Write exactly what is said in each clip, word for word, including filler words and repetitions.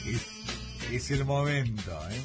Es, es el momento, ¿eh?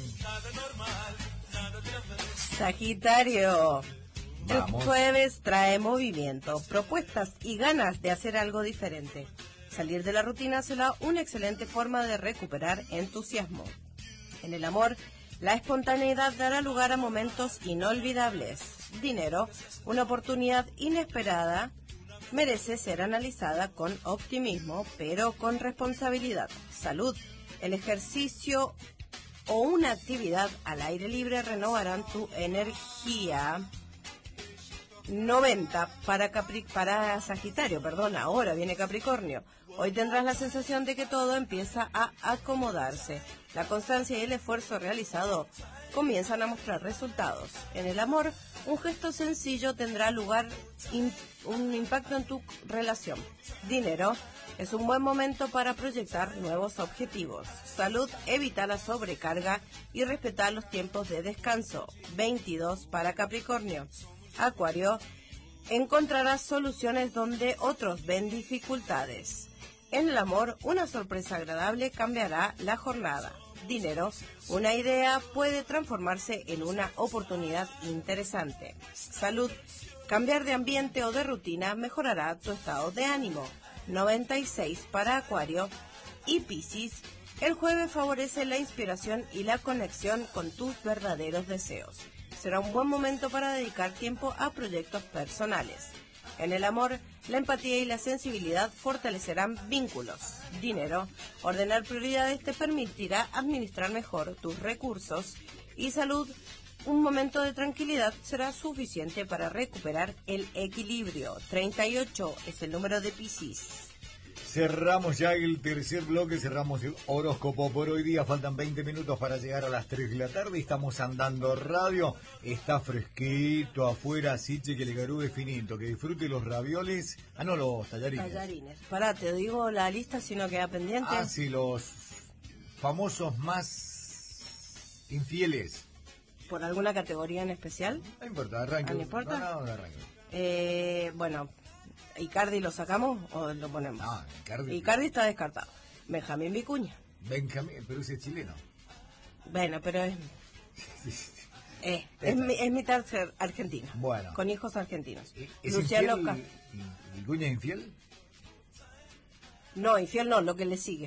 Sagitario. Vamos. El jueves trae movimiento, propuestas y ganas de hacer algo diferente. Salir de la rutina será una excelente forma de recuperar entusiasmo. En el amor, la espontaneidad dará lugar a momentos inolvidables. Dinero, una oportunidad inesperada, merece ser analizada con optimismo, pero con responsabilidad. Salud, el ejercicio o una actividad al aire libre renovarán tu energía. noventa para Capri para Sagitario, perdón, ahora viene Capricornio. Hoy tendrás la sensación de que todo empieza a acomodarse. La constancia y el esfuerzo realizado comienzan a mostrar resultados. En el amor, un gesto sencillo tendrá lugar in, un impacto en tu relación. Dinero, es un buen momento para proyectar nuevos objetivos. Salud, evita la sobrecarga y respetar los tiempos de descanso. veintidós para Capricornio. Acuario, encontrarás soluciones donde otros ven dificultades. En el amor, una sorpresa agradable cambiará la jornada. Dinero, una idea puede transformarse en una oportunidad interesante. Salud, cambiar de ambiente o de rutina mejorará tu estado de ánimo. noventa y seis para Acuario y Piscis. El jueves favorece la inspiración y la conexión con tus verdaderos deseos. Será un buen momento para dedicar tiempo a proyectos personales. En el amor, la empatía y la sensibilidad fortalecerán vínculos. Dinero, ordenar prioridades te permitirá administrar mejor tus recursos. Y salud, un momento de tranquilidad será suficiente para recuperar el equilibrio. treinta y ocho es el número de Piscis. Cerramos ya el tercer bloque, cerramos el horóscopo por hoy día. Faltan veinte minutos para llegar a las tres de la tarde. Estamos andando radio. Está fresquito afuera, así que le garúe finito. Que disfrute los ravioles. Ah, no, los tallarines. Tallarines. Pará, te digo la lista si no queda pendiente. Ah, sí, los famosos más infieles. ¿Por alguna categoría en especial? No importa, arranque. ¿Ah, no importa? No, no, no arranque. Eh, bueno... ¿Icardi lo sacamos o lo ponemos? No, Icardi. Icardi está descartado. Benjamín Vicuña. Benjamín, pero ese es chileno. Bueno, pero es... eh, es, mi- es mitad ser- argentino. Bueno. Con hijos argentinos. ¿Es Luciano infiel? Castro. ¿Vicuña es infiel? No, infiel no, lo que le sigue.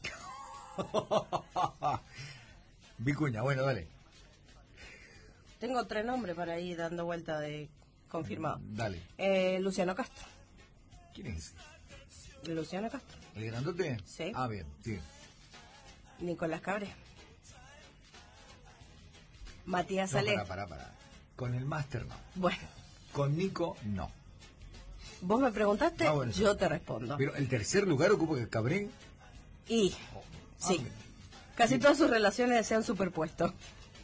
Vicuña, bueno, dale. Tengo tres nombres para ir dando vuelta de confirmado. Dale. Eh, Luciano Castro. ¿Quién es? Luciano Castro. ¿El grandote? Sí. Ah, bien, sí. Nicolás Cabré. Matías No, Ale. pará, pará, pará. Con el máster no. Bueno, Con Nico no. vos me preguntaste, Ah, bueno, sí. yo te respondo. Pero el tercer lugar ocupa el Cabré. Y, Oh, sí, ah, bien. casi todas sus relaciones se han superpuesto.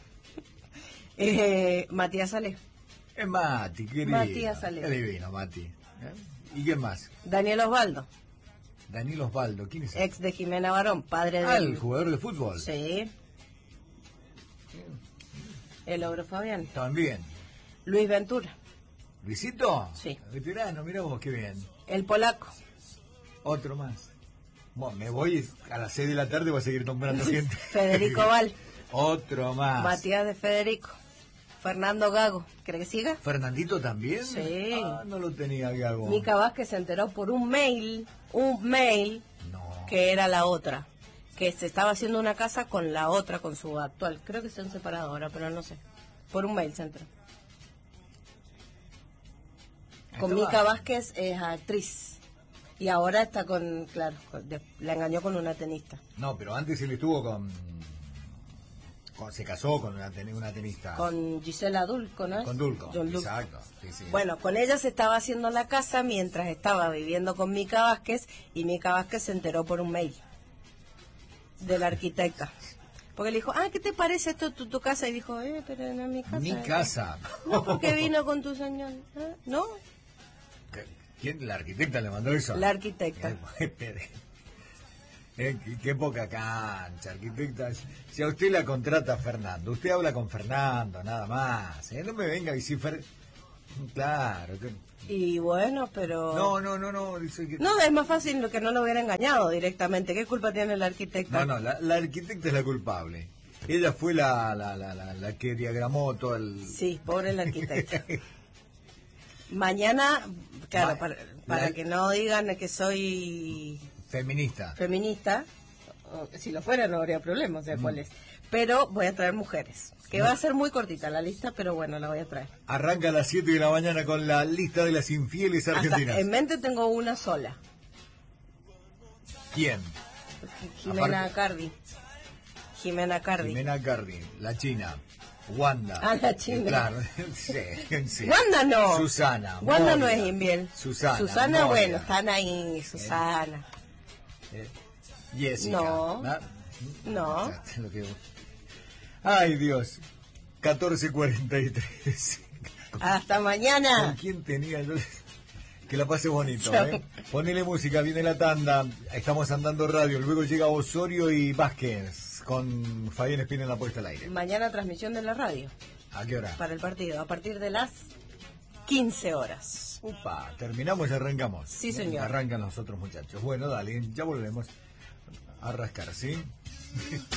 eh, Matías Ale. Es Mati, querido. Matías Ale. Es divino, Mati. ¿Eh? ¿Y quién más? Daniel Osvaldo, Daniel Osvaldo. ¿Quién es? ex de Jimena Barón, padre Ah, del... el jugador de fútbol. Sí. El ogro Fabián. También. Luis Ventura, ¿Luisito? Sí. Veterano, mirá vos, qué bien. el polaco. Otro más. Bueno, me voy a las seis de la tarde, voy a seguir nombrando gente. Federico Val, Otro más. Matías de Federico. Fernando Gago, ¿cree que siga? ¿Fernandito también? Sí. Ah, no lo tenía Gago. Mica Vázquez se enteró por un mail, un mail, No. que era la otra, que se estaba haciendo una casa con la otra, con su actual. Creo que se han separado ahora, pero no sé. Por un mail se enteró. Con Estaba- Mica Vázquez es actriz. Y ahora está con, claro, con- de- la engañó con una tenista. No, pero antes él estuvo con... con- se casó con una, ten- una tenista. Con Gisela Dulco, ¿no es? Con Dulco. John Dulco. Exacto. Sí, sí. Bueno, con ella se estaba haciendo la casa mientras estaba viviendo con Mica Vázquez y Mica Vázquez se enteró por un mail de la arquitecta. Porque le dijo, ah, ¿qué te parece esto tu, tu casa? Y dijo, eh, pero no es mi casa. Mi eh". casa. No, porque vino con tu señor. ¿Eh? ¿No? ¿Quién? ¿La arquitecta le mandó eso? La arquitecta. Eh, espere. Eh, qué, qué poca cancha, arquitecta. Si a usted la contrata Fernando, usted habla con Fernando, nada más. ¿eh? No me venga a decir... Fer... Claro. Que... Y bueno, pero... No, no, no, no. Dice que... No, es más fácil lo que no lo hubiera engañado directamente. ¿Qué culpa tiene la arquitecta? No, no, la, la arquitecta es la culpable. Ella fue la, la, la, la, la que diagramó todo el... Sí, pobre la arquitecta. Mañana, claro, Ma- para, para la- que no digan que soy Feminista. feminista, o- si lo fuera no habría problema, o sea, ¿cuál es? Pero voy a traer mujeres, que va a ser muy cortita la lista, pero bueno, la voy a traer. Arranca a las siete de la mañana con la lista de las infieles argentinas. Hasta en mente tengo una sola, ¿Quién? Jimena Aparte- Cardi. Jimena Cardi. Jimena Cardi, la china. Wanda. Ah, la china. Claro, sí, sí. Wanda no. Susana. Wanda no Moria. es infiel. Susana. Susana, Moria. bueno, están ahí, Susana. Eh, Jessica. No. ¿Ah? No. Lo que- Ay, Dios. catorce cuarenta y tres. Hasta ¿Con mañana. quién tenía yo? Que la pase bonito, Chao. ¿eh? Ponele música, viene la tanda. Estamos andando radio. Luego llega Osorio y Vázquez con Fabián Espina en la puesta al aire. Mañana transmisión de la radio ¿A qué hora? para el partido, a partir de las quince horas. Upa, terminamos y arrancamos. Sí, señor. Arrancan los otros muchachos. Bueno, dale, ya volvemos a rascar, ¿sí?